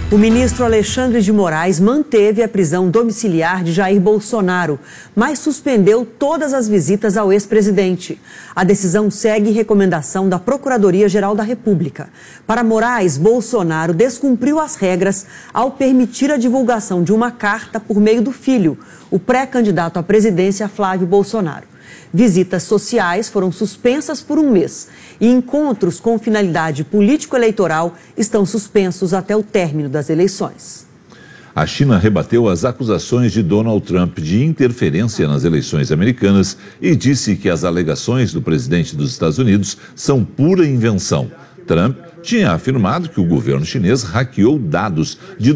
O ministro Alexandre de Moraes manteve a prisão domiciliar de Jair Bolsonaro, mas suspendeu todas as visitas ao ex-presidente. A decisão segue recomendação da Procuradoria-Geral da República. Para Moraes, Bolsonaro descumpriu as regras ao permitir a divulgação de uma carta por meio do filho, o pré-candidato à presidência Flávio Bolsonaro. Visitas sociais foram suspensas por um mês e encontros com finalidade político-eleitoral estão suspensos até o término das eleições. A China rebateu as acusações de Donald Trump de interferência nas eleições americanas e disse que as alegações do presidente dos Estados Unidos são pura invenção. Trump tinha afirmado que o governo chinês hackeou dados de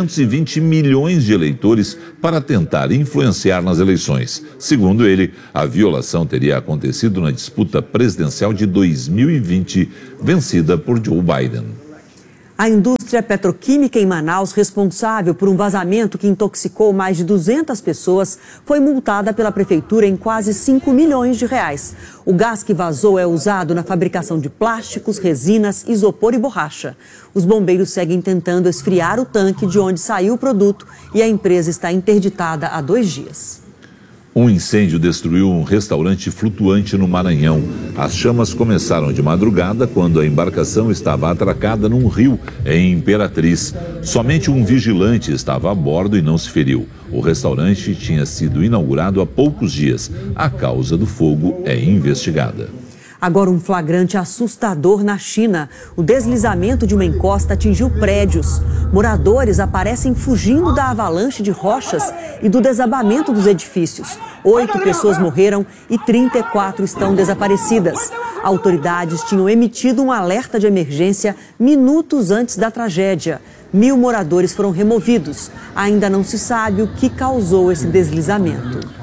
220 milhões de eleitores para tentar influenciar nas eleições. Segundo ele, a violação teria acontecido na disputa presidencial de 2020, vencida por Joe Biden. A indústria petroquímica em Manaus, responsável por um vazamento que intoxicou mais de 200 pessoas, foi multada pela prefeitura em quase 5 milhões de reais. O gás que vazou é usado na fabricação de plásticos, resinas, isopor e borracha. Os bombeiros seguem tentando esfriar o tanque de onde saiu o produto e a empresa está interditada há 2 dias. Um incêndio destruiu um restaurante flutuante no Maranhão. As chamas começaram de madrugada quando a embarcação estava atracada num rio em Imperatriz. Somente um vigilante estava a bordo e não se feriu. O restaurante tinha sido inaugurado há poucos dias. A causa do fogo é investigada. Agora um flagrante assustador na China. O deslizamento de uma encosta atingiu prédios. Moradores aparecem fugindo da avalanche de rochas e do desabamento dos edifícios. 8 pessoas morreram e 34 estão desaparecidas. Autoridades tinham emitido um alerta de emergência minutos antes da tragédia. 1.000 moradores foram removidos. Ainda não se sabe o que causou esse deslizamento.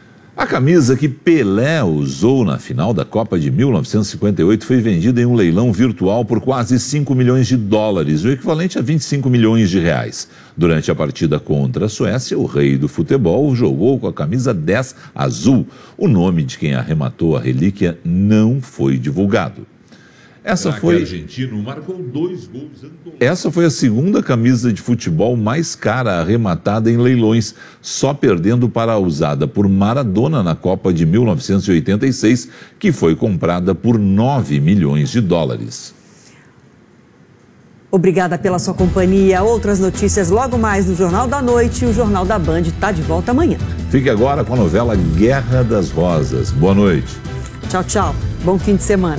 A camisa que Pelé usou na final da Copa de 1958 foi vendida em um leilão virtual por quase 5 milhões de dólares, o equivalente a 25 milhões de reais. Durante a partida contra a Suécia, o rei do futebol jogou com a camisa 10 azul. O nome de quem arrematou a relíquia não foi divulgado. Essa foi a segunda camisa de futebol mais cara arrematada em leilões, só perdendo para a usada por Maradona na Copa de 1986, que foi comprada por 9 milhões de dólares. Obrigada pela sua companhia. Outras notícias logo mais no Jornal da Noite. O Jornal da Band está de volta amanhã. Fique agora com a novela Guerra das Rosas. Boa noite. Tchau, tchau. Bom fim de semana.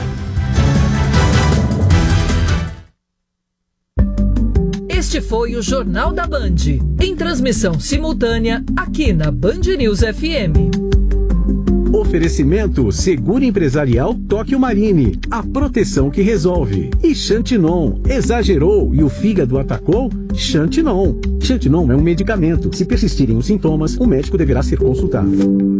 Este foi o Jornal da Band, em transmissão simultânea aqui na Band News FM. Oferecimento Seguro Empresarial Tóquio Marine, a proteção que resolve. E Xantinon, exagerou e o fígado atacou? Xantinon. Xantinon é um medicamento. Se persistirem os sintomas, o médico deverá ser consultado.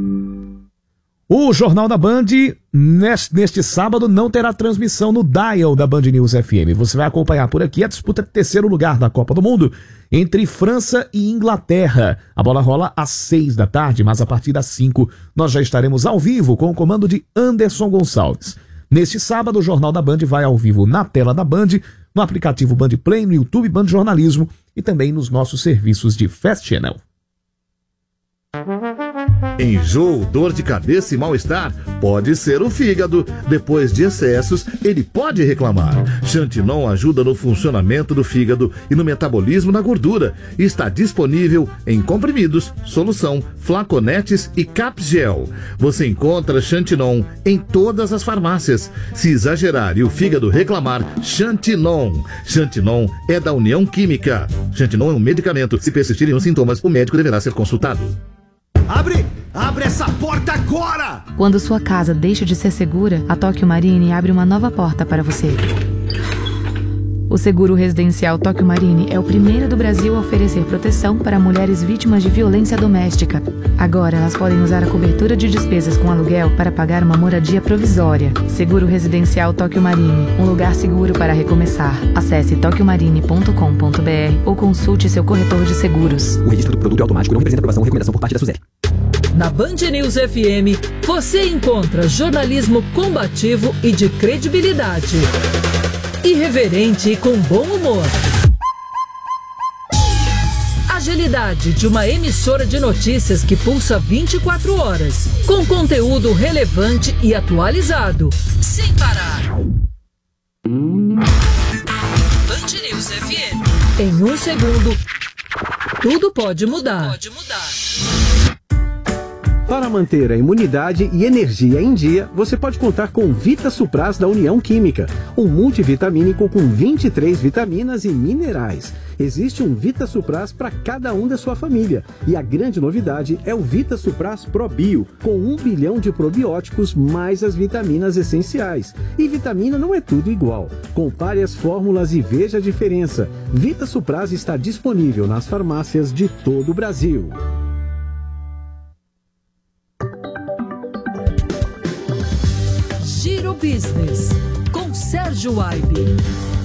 O Jornal da Band, neste sábado, não terá transmissão no dial da Band News FM. Você vai acompanhar por aqui a disputa de terceiro lugar da Copa do Mundo entre França e Inglaterra. A bola rola às 6 da tarde, mas a partir das 5 nós já estaremos ao vivo com o comando de Anderson Gonçalves. Neste sábado, o Jornal da Band vai ao vivo na tela da Band, no aplicativo Band Play, no YouTube Band Jornalismo e também nos nossos serviços de Fast Channel. Enjoo, dor de cabeça e mal-estar? Pode ser o fígado. Depois de excessos, ele pode reclamar. Xantinon ajuda no funcionamento do fígado e no metabolismo da gordura. Está disponível em comprimidos, solução, flaconetes e capgel. Você encontra Xantinon em todas as farmácias. Se exagerar e o fígado reclamar, Xantinon. Xantinon é da União Química. Xantinon é um medicamento. Se persistirem os sintomas, o médico deverá ser consultado. Abre essa porta agora! Quando sua casa deixa de ser segura, a Tóquio Marine abre uma nova porta para você. O seguro residencial Tóquio Marine é o primeiro do Brasil a oferecer proteção para mulheres vítimas de violência doméstica. Agora elas podem usar a cobertura de despesas com aluguel para pagar uma moradia provisória. Seguro residencial Tóquio Marine, um lugar seguro para recomeçar. Acesse tokyomarine.com.br ou consulte seu corretor de seguros. O registro do produto é automático, não representa aprovação ou recomendação por parte da SUSEP. Na Band News FM, você encontra jornalismo combativo e de credibilidade. Irreverente e com bom humor. agilidade de uma emissora de notícias que pulsa 24 horas, com conteúdo relevante e atualizado, sem parar. Band News FM. Em 1 segundo, tudo pode mudar. Para manter a imunidade e energia em dia, você pode contar com Vita Supras da União Química, um multivitamínico com 23 vitaminas e minerais. Existe um Vita Supras para cada um da sua família. E a grande novidade é o Vita Supras ProBio, com 1 bilhão de probióticos mais as vitaminas essenciais. E vitamina não é tudo igual. Compare as fórmulas e veja a diferença. Vita Supras está disponível nas farmácias de todo o Brasil. Giro Business, com Sérgio Aibe.